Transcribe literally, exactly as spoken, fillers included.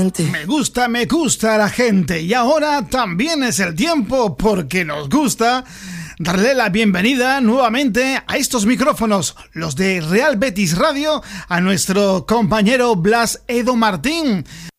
gente. Me gusta, me gusta la gente. Y ahora también es el tiempo, porque nos gusta, darle la bienvenida nuevamente a estos micrófonos, los de Real Betis Radio, a nuestro compañero Blas Edo Martín.